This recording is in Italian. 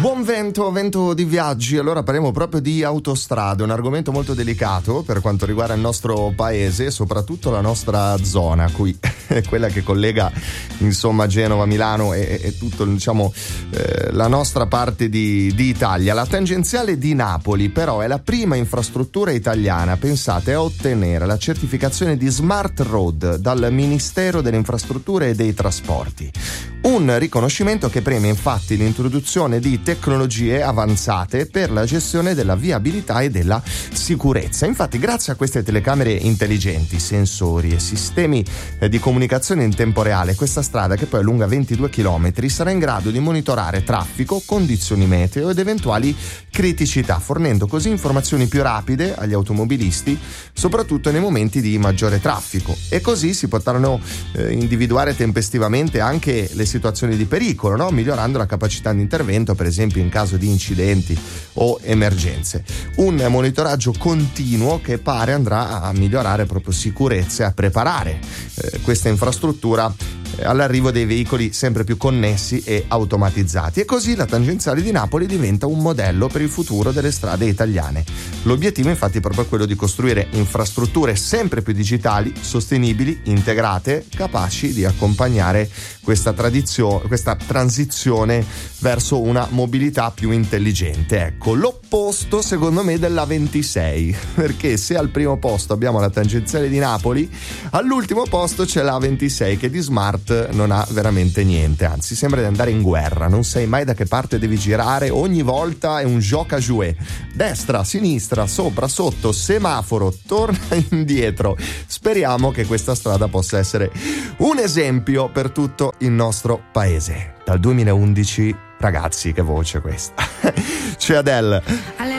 Buon vento di viaggi. Allora parliamo proprio di autostrade, un argomento molto delicato per quanto riguarda il nostro paese e soprattutto la nostra zona, qui è quella che collega insomma Genova, Milano e tutto, diciamo, la nostra parte di Italia. La tangenziale di Napoli però è la prima infrastruttura italiana, pensate, a ottenere la certificazione di Smart Road dal Ministero delle Infrastrutture e dei Trasporti. Un riconoscimento che premia infatti l'introduzione di tecnologie avanzate per la gestione della viabilità e della sicurezza. Infatti, grazie a queste telecamere intelligenti, sensori e sistemi di comunicazione in tempo reale, questa strada, che poi è lunga 22 km, sarà in grado di monitorare traffico, condizioni meteo ed eventuali criticità, fornendo così informazioni più rapide agli automobilisti, soprattutto nei momenti di maggiore traffico. E così si potranno individuare tempestivamente anche le situazioni di pericolo, no? Migliorando la capacità di intervento, per esempio in caso di incidenti o emergenze. Un monitoraggio continuo che pare andrà a migliorare proprio sicurezza e a preparare questa infrastruttura all'arrivo dei veicoli sempre più connessi e automatizzati. E così la tangenziale di Napoli diventa un modello per il futuro delle strade italiane. L'obiettivo infatti è proprio quello di costruire infrastrutture sempre più digitali, sostenibili, integrate, capaci di accompagnare questa transizione verso una mobilità più intelligente. Ecco, l'opposto secondo me della 26, perché se al primo posto abbiamo la tangenziale di Napoli, all'ultimo posto c'è la 26 che di smart non ha veramente niente, anzi sembra di andare in guerra, non sai mai da che parte devi girare, ogni volta è un gioca jouet, destra, sinistra, sopra, sotto, semaforo, torna indietro. Speriamo che questa strada possa essere un esempio per tutto il nostro paese. Dal 2011, ragazzi, che voce questa. C'è Adele.